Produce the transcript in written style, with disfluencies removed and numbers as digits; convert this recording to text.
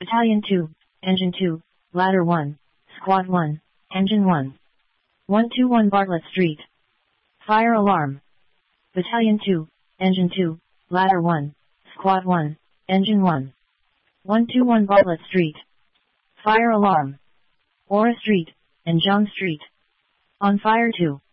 Battalion 2, Engine 2, Ladder 1, Squad 1, Engine 1. 121 Bartlett Street. Fire alarm. Battalion 2, Engine 2, Ladder 1, Squad 1, Engine 1. 121 Bartlett Street. Fire alarm. Aura Street, and John Street. On fire 2.